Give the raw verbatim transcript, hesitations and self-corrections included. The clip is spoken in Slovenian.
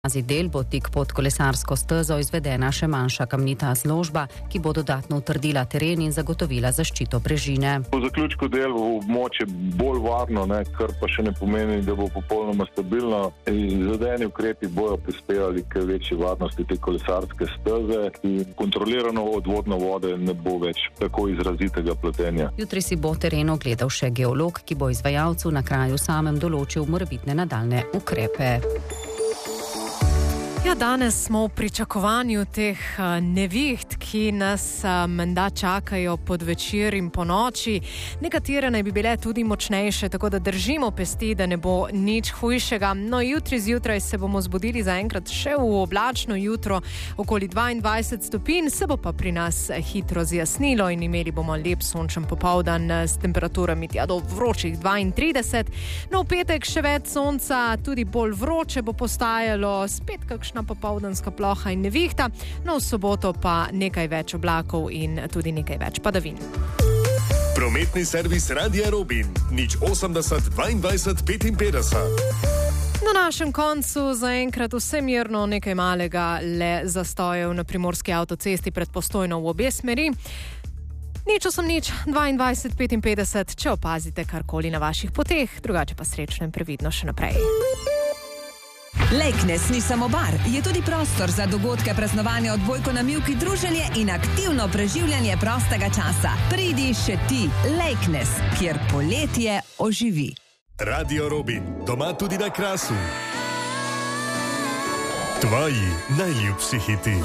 Za del bo tik pod kolesarsko stezo izvedena še manjša kamnita zložba, ki bo dodatno utrdila teren in zagotovila zaščito brežine. Po zaključku del bo območje bolj varno, ne, kar pa še ne pomeni, da bo popolnoma stabilno. Izvedeni ukrepi bojo prispevali k večji varnosti te kolesarske steze in kontrolirano odvodno vode ne bo več tako izrazitega pletenja. Jutri si bo teren ogledal še geolog, ki bo izvajalcu na kraju samem določil morebitne nadaljnje ukrepe. Ja, danes smo v pričakovanju teh neviht, ki nas menda čakajo pod večer in po noči. Nekatere naj bi bile tudi močnejše, tako da držimo pesti, da ne bo nič hujšega. No, jutri zjutraj se bomo zbudili zaenkrat še v oblačno jutro, okoli dvaindvajset stopinj, se bo pa pri nas hitro zjasnilo in imeli bomo lep sončen popoldan s temperaturami tja do vročih dvaintrideset. No, v petek še več sonca, tudi bolj vroče bo postajalo, spet kakšna popoldanska ploha in nevihta, no v soboto pa nekaj več oblakov in tudi nekaj več padavin. Prometni servis Radia Robin, nič osemdeset dvaindvajset petinpetdeset. Na našem koncu zaenkrat vse mirno, nekaj malega le zastojev na primorski avtocesti pred Postojno v obe smeri. Nič osem nič dvaindvajset petinpetdeset, če opazite karkoli na vaših poteh, drugače pa srečno in previdno še naprej. Lejknes ni samo bar, je tudi prostor za dogodke, praznovanja, odbojko na mivki, druženje in aktivno preživljanje prostega časa. Pridi še ti, Lejknes, kjer poletje oživi. Radio Robin, doma tudi na Krasu. Tvoji najljubši hiti.